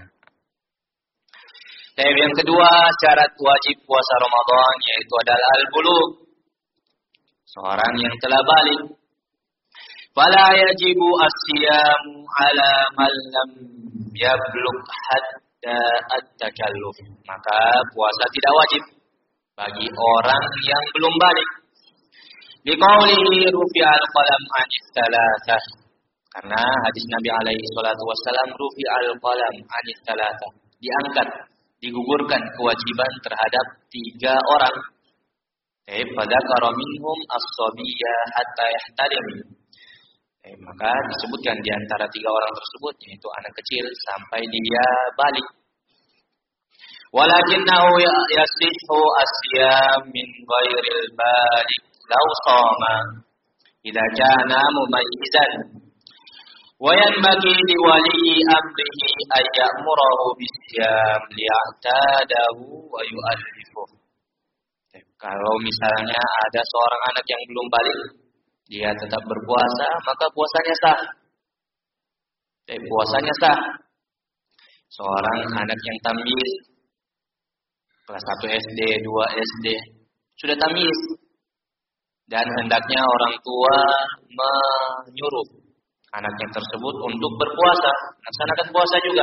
Dan yang kedua, syarat wajib puasa Ramadan yaitu adalah al-bulugh. Seorang yang telah balik. Fala yajibu as-siyamu ala man lam yablugh hatta at-takalluf. Maka puasa tidak wajib bagi orang yang belum balik. Liqaulihi rufi'al qalam 'anil tsalatsah. Karena hadis Nabi alaihi salatu wasallam rufi'al qalam 'anil tsalatsah. Diangkat, digugurkan kewajiban terhadap 3 orang. Fadzakara minhum as-sabiyya hatta yahtalim. Maka disebutkan di antara 3 orang tersebut yaitu anak kecil sampai dia balik. Walakinnahu yasihhu as-siyam min ghairil balik law shama idza kana mumayyizan wa yanbaghi li wali amrihi ay ya'murahu bis-siyam liya'tadahu wa yu'allifuhu. Kalau misalnya ada seorang anak yang belum balik, dia tetap berpuasa, maka puasanya sah. Puasanya sah. Seorang anak yang tamyiz, kelas 1 SD, 2 SD, sudah tamyiz. Dan hendaknya orang tua menyuruh anaknya tersebut untuk berpuasa, melaksanakan puasa juga.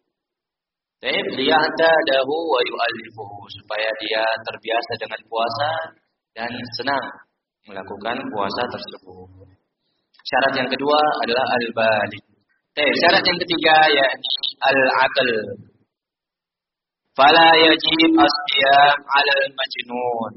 Liya'tadahu wa yu'allifuhu, supaya dia terbiasa dengan puasa dan senang melakukan puasa tersebut. Syarat yang kedua adalah al-balik. Syarat yang ketiga yakni al-aql. Fala yajib as-siyam 'ala al-majnun.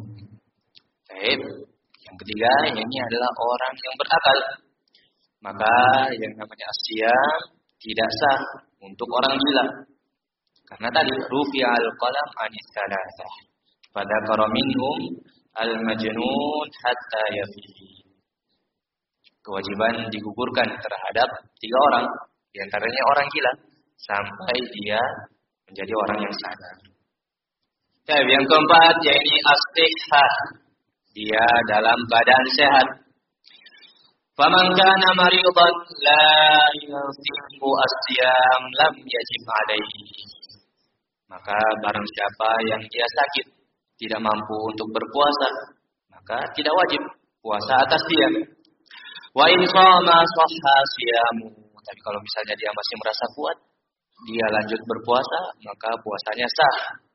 Yang ketiga ini adalah orang yang berakal. Maka yang namanya as-siyam tidak sah untuk orang gila. Karena tadi rufi'al qalam 'anis tsalatsah. Fadzakara minhum al-majnun hatta yafihi. Kewajiban digugurkan terhadap 3 orang, di antaranya orang gila, sampai dia menjadi orang yang sadar. Yang keempat yaitu as-sihhah. Dia dalam keadaan sehat. Faman kana maridan la yasihu as-siyam lam yajib alaihi. Maka barang siapa yang dia sakit, tidak mampu untuk berpuasa, maka tidak wajib puasa atas dia. Wa in shama shahha siyamu. Tapi kalau misalnya dia masih merasa kuat, dia lanjut berpuasa, maka puasanya sah.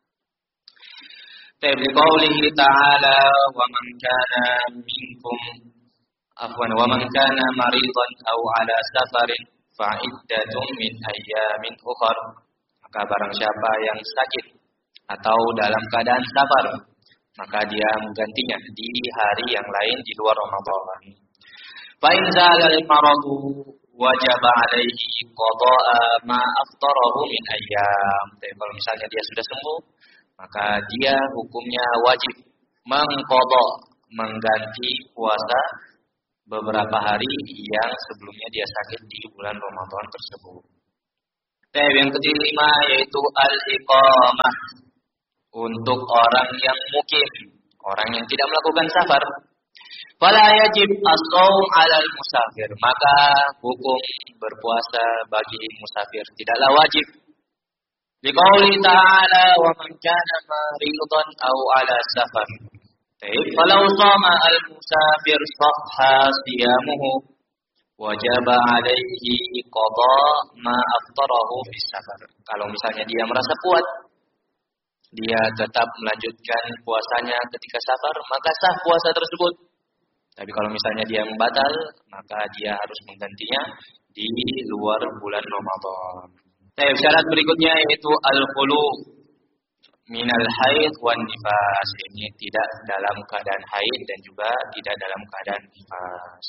Qaulihi ta'ala wa man kana minkum wa man kana maridan aw ala safarin fa iddatun min ayyamin ukhra. Maka barang siapa yang sakit atau dalam keadaan safar, maka dia menggantinya di hari yang lain di luar Ramadan. Fa in zalal maradu wajaba alaihi qada'a ma aftarahu min ayyam. Kalau misalnya dia sudah sembuh, maka dia hukumnya wajib mengqadha, mengganti puasa beberapa hari yang sebelumnya dia sakit di bulan Ramadan tersebut. Yang kelima yaitu al-iqamah, untuk orang yang mukim, orang yang tidak melakukan safar. Fala yajib as-shaum 'alal musafir, maka hukum berpuasa bagi musafir tidaklah wajib. Liqauli ta'ala wa man kana maridan aw 'ala safar. Falau shama al-musafir sahha siyamuhu wajaba 'alaihi qada ma aftarahu fi safar. Kalau misalnya dia merasa kuat, dia tetap melanjutkan puasanya ketika safar, maka sah puasa tersebut. Tapi kalau misalnya dia membatal, maka dia harus menggantinya di luar bulan Ramadan. Syarat berikutnya yaitu al-khulu minal haid wan nifas. Ini tidak dalam keadaan haid dan juga tidak dalam keadaan nifas.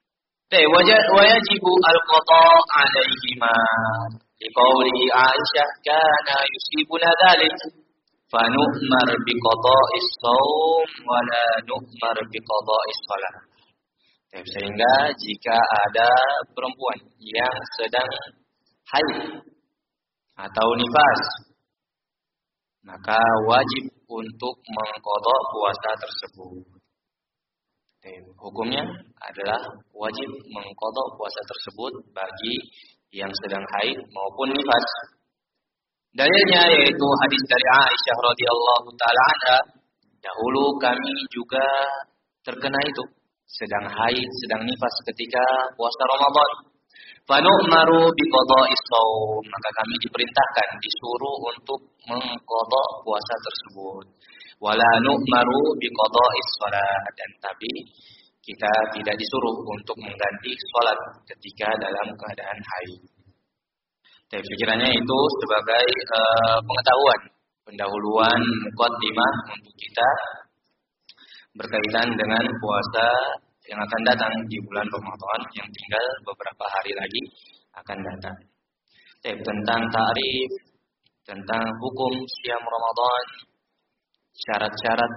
Wajibu al-qada 'alaihima. Liqauli Aisyah kana yusibuna dzalik. Fanu'mar biqada'is shaum wa la nu'mar biqada'is shalah. Sehingga jika ada perempuan yang sedang haid atau nifas, maka wajib untuk mengqadha puasa tersebut. Hukumnya adalah wajib mengqadha puasa tersebut bagi yang sedang haid maupun nifas. Dalilnya yaitu hadis dari Aisyah radhiyallahu taala anha, dahulu kami juga terkena itu, sedang haid, sedang nifas ketika puasa Ramadan. Fanu'maru biqada'is shaum, maka kami diperintahkan, disuruh untuk mengqadha puasa tersebut. Wala nu'maru biqada'is shalah, dan tapi kita tidak disuruh untuk mengganti salat ketika dalam keadaan haid. Tapi pikirannya itu sebagai pengetahuan, pendahuluan, muqaddimah untuk kita berkaitan dengan puasa yang akan datang di bulan Ramadan yang tinggal beberapa hari lagi akan datang. Tentang ta'rif, tentang hukum siam Ramadan, syarat-syarat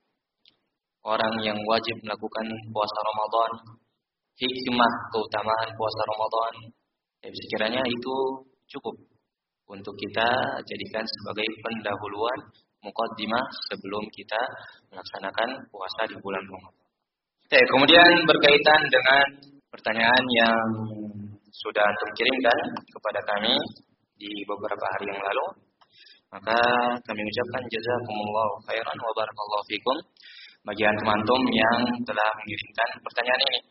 orang yang wajib melakukan puasa Ramadan, hikmah keutamaan puasa Ramadan. Sekiranya itu cukup untuk kita jadikan sebagai pendahuluan, muqaddimah sebelum kita melaksanakan puasa di bulan Ramadan. Kemudian berkaitan dengan pertanyaan yang sudah antum kirimkan kepada kami di beberapa hari yang lalu, maka kami ucapkan jazakumullahu khairan wa barakallahu fikum bagi antum yang telah mengirimkan pertanyaan ini.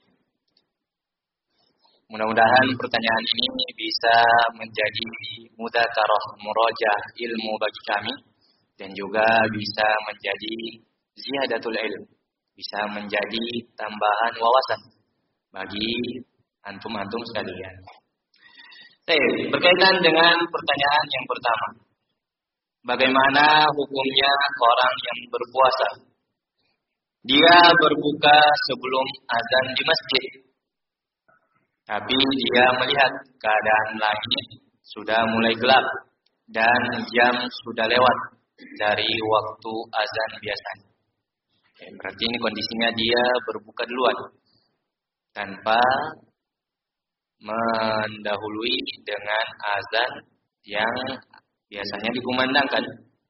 Mudah-mudahan pertanyaan ini bisa menjadi mudzakarah, murajaah ilmu bagi kami, dan juga bisa menjadi ziyadatul ilm, bisa menjadi tambahan wawasan bagi antum-antum sekalian. Berkaitan dengan pertanyaan yang pertama, bagaimana hukumnya orang yang berpuasa? Dia berbuka sebelum azan di masjid, tapi dia melihat keadaan langit sudah mulai gelap dan jam sudah lewat dari waktu azan biasanya. Berarti ini kondisinya dia berbuka duluan tanpa mendahului dengan azan yang biasanya dikumandangkan.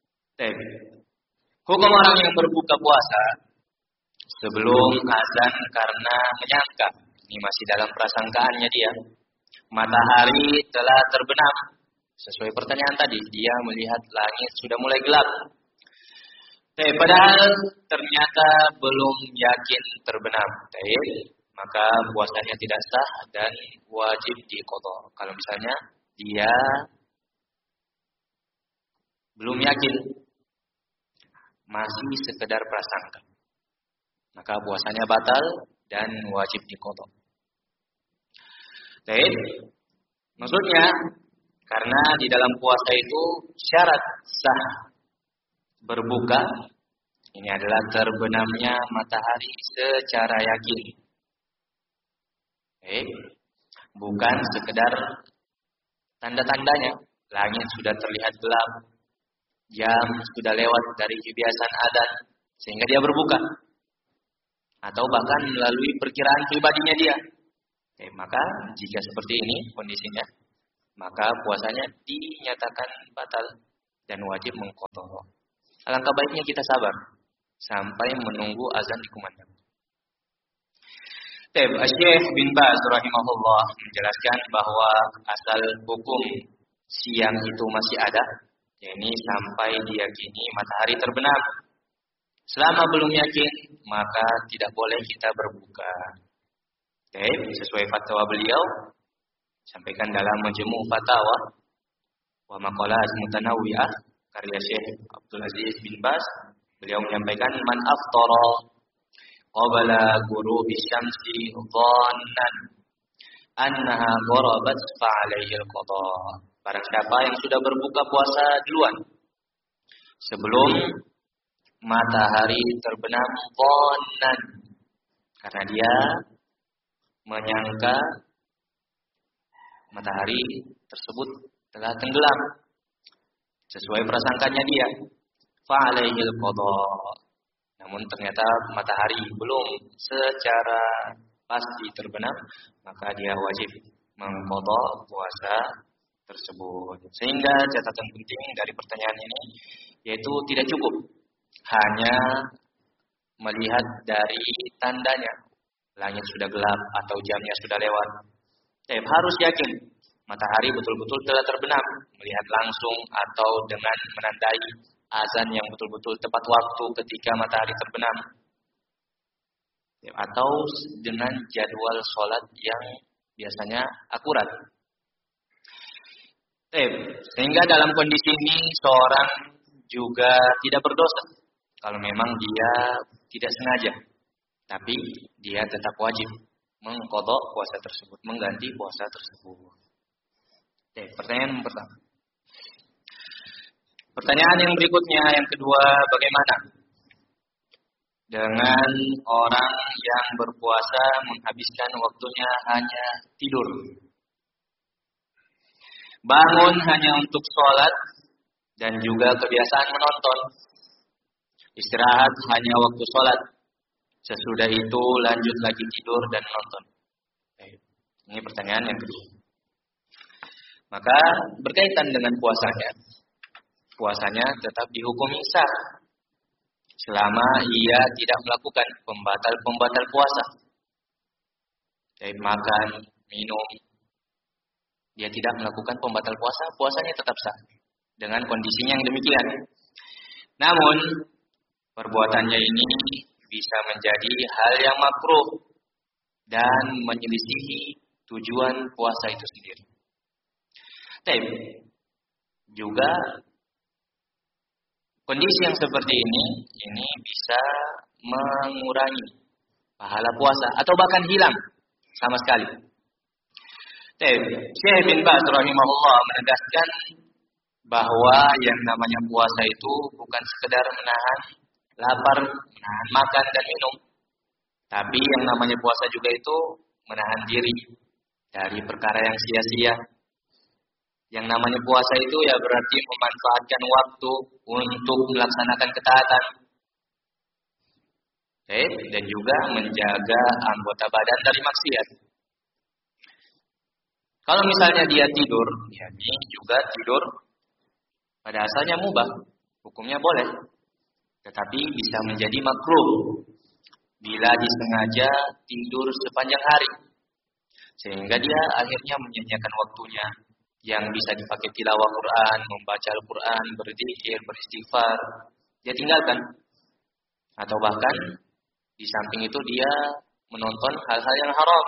Hukum orang yang berbuka puasa sebelum azan karena menyangka, ini masih dalam prasangkaannya dia, matahari telah terbenam. Sesuai pertanyaan tadi, dia melihat langit sudah mulai gelap. Padahal ternyata belum yakin terbenam. Maka puasanya tidak sah dan wajib diqadha. Kalau misalnya dia belum yakin, masih sekedar prasangka, maka puasanya batal dan wajib diqadha. Maksudnya karena di dalam puasa itu syarat sah berbuka ini adalah terbenamnya matahari secara yakin. Bukan sekedar tanda-tandanya, langit sudah terlihat gelap, jam sudah lewat dari kebiasaan adzan, sehingga dia berbuka. Atau bahkan melalui perkiraan pribadinya dia. Maka jika seperti ini kondisinya, maka puasanya dinyatakan batal dan wajib mengqadha. Alangkah baiknya kita sabar sampai menunggu azan dikumandang. Syekh bin Baz rahimahullah menjelaskan bahwa asal hukum siang itu masih ada, yakni sampai diyakini matahari terbenam. Selama belum yakin, maka tidak boleh kita berbuka. Sesuai fatwa beliau, sampaikan dalam Majmu' Fatawa wa Maqalat Mutanawwi'ah karya Syekh Abdul Aziz bin Baz. Beliau menyampaikan man aftara qabla ghurubi syamsi dhannan annaha gharabat fa alaihi al-qadha. Barang siapa yang sudah berbuka puasa duluan sebelum matahari terbenam dhannan, karena dia menyangka matahari tersebut telah tenggelam sesuai prasangkanya dia, fa alaihi al-qadha. Namun ternyata matahari belum secara pasti terbenam, maka dia wajib mengqadha puasa tersebut. Sehingga catatan penting dari pertanyaan ini yaitu tidak cukup hanya melihat dari tandanya, langit sudah gelap atau jamnya sudah lewat. Harus yakin matahari betul-betul telah terbenam, melihat langsung atau dengan menandai azan yang betul-betul tepat waktu ketika matahari terbenam, atau dengan jadwal sholat yang biasanya akurat. Sehingga dalam kondisi ini seorang juga tidak berdosa kalau memang dia tidak sengaja, tapi dia tetap wajib mengqadha puasa tersebut, mengganti puasa tersebut. Pertanyaan pertama. Pertanyaan yang berikutnya, yang kedua, bagaimana dengan orang yang berpuasa menghabiskan waktunya hanya tidur? Bangun hanya untuk sholat dan juga kebiasaan menonton. Istirahat hanya waktu sholat. Sesudah itu lanjut lagi tidur dan menonton. Ini pertanyaan yang kedua. Maka berkaitan dengan puasanya. Puasanya tetap dihukumi sah selama ia tidak melakukan pembatal puasa. Makan, minum, dia tidak melakukan pembatal puasa, puasanya tetap sah dengan kondisinya yang demikian. Namun perbuatannya ini bisa menjadi hal yang makruh dan menyelisihi tujuan puasa itu sendiri. Juga kondisi yang seperti ini bisa mengurangi pahala puasa atau bahkan hilang sama sekali. Syekh bin Baz rahimahullah menegaskan bahwa yang namanya puasa itu bukan sekedar menahan lapar, menahan makan dan minum, tapi yang namanya puasa juga itu menahan diri dari perkara yang sia-sia. Yang namanya puasa itu ya berarti memanfaatkan waktu untuk melaksanakan ketaatan. Dan juga menjaga anggota badan dari maksiat. Kalau misalnya dia tidur, ya ini juga tidur pada asalnya mubah, hukumnya boleh. Tetapi bisa menjadi makruh bila disengaja tidur sepanjang hari. Sehingga dia akhirnya menyia-nyiakan waktunya yang bisa dipakai tilawah Quran, membaca Al-Quran, berzikir, beristighfar, dia tinggalkan. Atau bahkan di samping itu dia menonton hal-hal yang haram.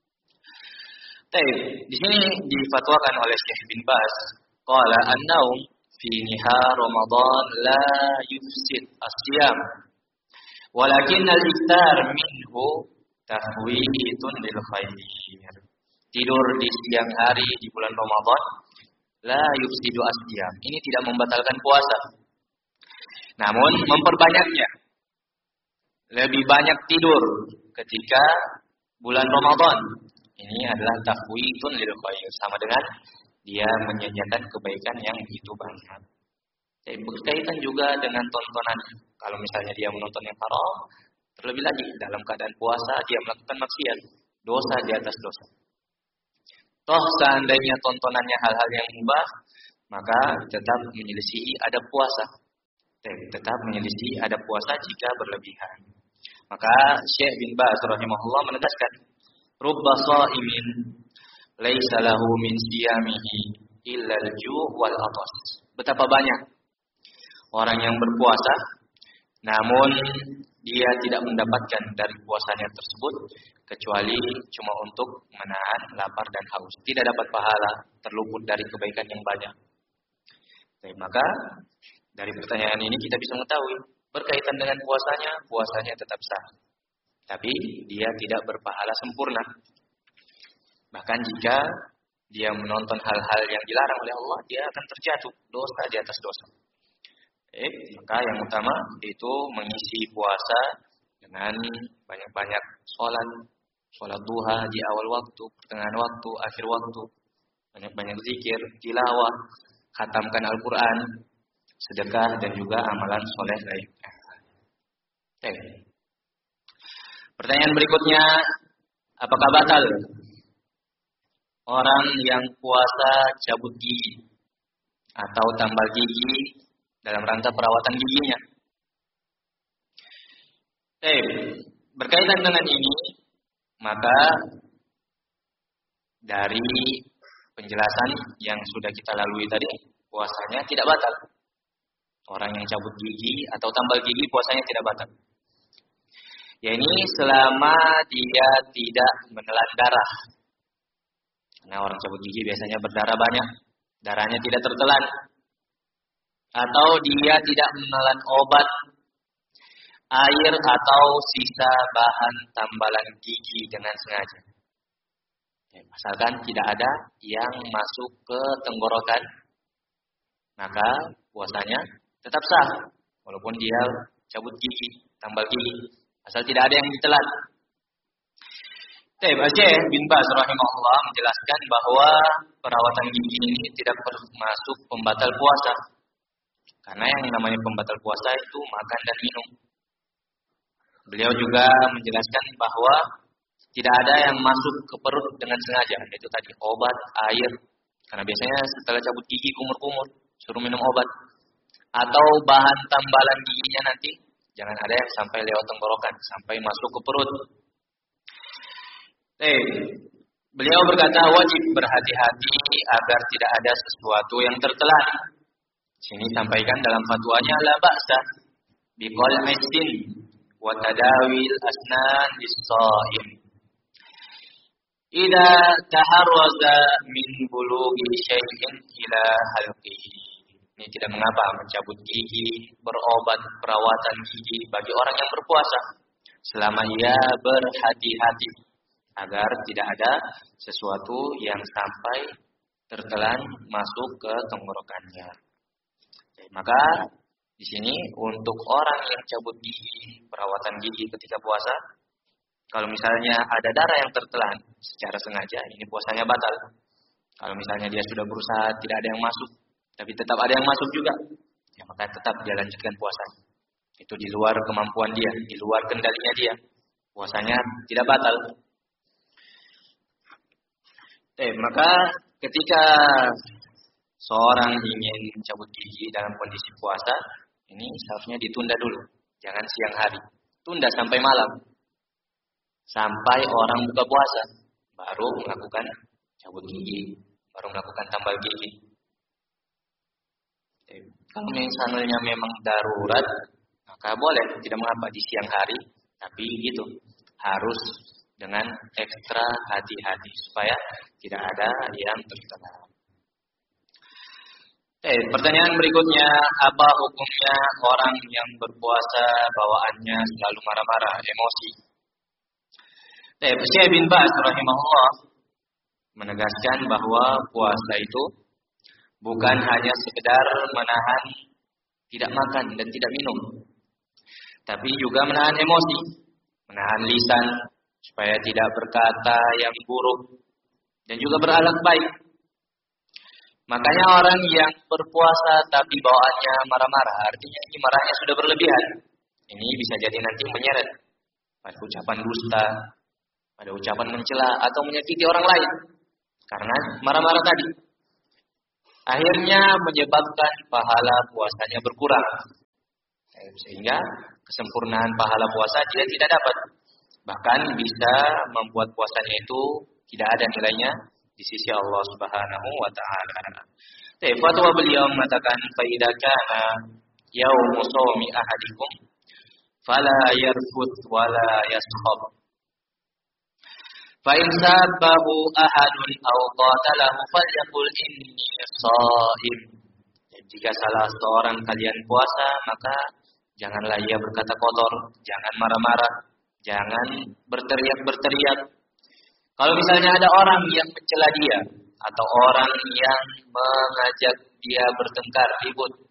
Di sini difatwakan oleh Syekh bin Baz, qala an-naum fi nihar Ramadan la yufsid as-siyam, walakin al-iftar minhu tahwitun lil khair. Tidur di siang hari di bulan Ramadan la yufsidu as-siyam. Ini tidak membatalkan puasa. Namun memperbanyaknya. Lebih banyak tidur ketika bulan Ramadan. Ini adalah tahwitun lil khair, sama dengan dia menyanyikan kebaikan yang begitu banyak. Berkaitan juga dengan tontonan. Kalau misalnya dia menonton yang haram, terlebih lagi dalam keadaan puasa dia melakukan maksiat, dosa di atas dosa. Toh seandainya tontonannya hal-hal yang mubah, maka tetap menyelisihi adab puasa. Tetap menyelisihi adab puasa jika berlebihan. Maka Syekh bin Baz rahimahullah menegaskan, rubba sha'imin laisa lahu min siyamihi illa al-ju' wal 'atas. Betapa banyak orang yang berpuasa namun dia tidak mendapatkan dari puasanya tersebut kecuali cuma untuk menahan lapar dan haus. Tidak dapat pahala, terluput dari kebaikan yang banyak. Maka dari pertanyaan ini kita bisa mengetahui berkaitan dengan puasanya tetap sah. Tapi dia tidak berpahala sempurna. Bahkan jika dia menonton hal-hal yang dilarang oleh Allah, dia akan terjatuh dosa di atas dosa. Maka yang utama itu mengisi puasa dengan banyak-banyak sholat duha di awal waktu, pertengahan waktu, akhir waktu, banyak-banyak zikir, tilawah, khatamkan Al-Quran, sedekah dan juga amalan soleh lainnya. Pertanyaan berikutnya, apakah batal orang yang puasa cabut gigi atau tambal gigi dalam rangka perawatan giginya? Berkaitan dengan ini, maka dari penjelasan yang sudah kita lalui tadi, puasanya tidak batal. Orang yang cabut gigi atau tambal gigi puasanya tidak batal. Ya ini selama dia tidak menelan darah. Karena orang cabut gigi biasanya berdarah banyak, darahnya tidak tertelan. Atau dia tidak menelan obat, air atau sisa bahan tambalan gigi dengan sengaja. Asalkan tidak ada yang masuk ke tenggorokan, maka puasanya tetap sah. Walaupun dia cabut gigi, tambal gigi, asal tidak ada yang ditelan. Syekh bin Baz rahimahullah menjelaskan bahwa perawatan gigi ini tidak termasuk pembatal puasa. Karena yang namanya pembatal puasa itu makan dan minum. Beliau juga menjelaskan bahwa tidak ada yang masuk ke perut dengan sengaja. Itu tadi obat, air. Karena biasanya setelah cabut gigi kumur-kumur, suruh minum obat. Atau bahan tambalan giginya nanti, jangan ada yang sampai lewat tenggorokan, sampai masuk ke perut. Beliau berkata wajib berhati-hati agar tidak ada sesuatu yang tertelan. Sini sampaikan dalam fatwanya la ba'sa biqal aisin wa tadawil asnan lis-shaim. Idza taharraza min bulughi syai'in ila halqihi. Ini tidak mengapa mencabut gigi, berobat perawatan gigi bagi orang yang berpuasa selama ia berhati-hati agar tidak ada sesuatu yang sampai tertelan masuk ke tenggorokannya. Maka di sini untuk orang yang cabut gigi, perawatan gigi ketika puasa, kalau misalnya ada darah yang tertelan secara sengaja, ini puasanya batal. Kalau misalnya dia sudah berusaha tidak ada yang masuk, tapi tetap ada yang masuk juga, ya maka tetap dia lanjutkan puasanya. Itu di luar kemampuan dia, di luar kendalinya dia. Puasanya tidak batal. Maka ketika seorang ingin mencabut gigi dalam kondisi puasa, ini seharusnya ditunda dulu. Jangan siang hari. Tunda sampai malam. Sampai orang buka puasa. Baru melakukan cabut gigi. Baru melakukan tambal gigi. Kalau misalnya memang darurat, maka boleh. Tidak mengapa di siang hari. Tapi gitu. Harus dengan ekstra hati-hati. Supaya tidak ada yang tertelan. Pertanyaan berikutnya, apa hukumnya orang yang berpuasa bawaannya selalu marah-marah, emosi? Syekh bin Baz rahimahullah menegaskan bahwa puasa itu bukan hanya sekedar menahan tidak makan dan tidak minum, tapi juga menahan emosi, menahan lisan supaya tidak berkata yang buruk dan juga berakhlak baik. Makanya orang yang berpuasa tapi bawaannya marah-marah, artinya ini marahnya sudah berlebihan. Ini bisa jadi nanti menyeret pada ucapan dusta, pada ucapan mencela atau menyakiti orang lain. Karena marah-marah tadi. Akhirnya menyebabkan pahala puasanya berkurang. Sehingga kesempurnaan pahala puasa dia tidak dapat. Bahkan bisa membuat puasanya itu tidak ada nilainya di sisi Allah Subhanahu wa taala. Fatwa beliau mengatakan fa idza kana yaumu shaumi ahadikum fala yarfut wala yaskhab. Fa in sabahu ahadun aw qatalahu falyaqul inni shaim. Jika salah seorang kalian puasa, maka janganlah ia berkata kotor, jangan marah-marah, jangan berteriak-berteriak. Kalau misalnya ada orang yang mencela dia atau orang yang mengajak dia bertengkar, ribut,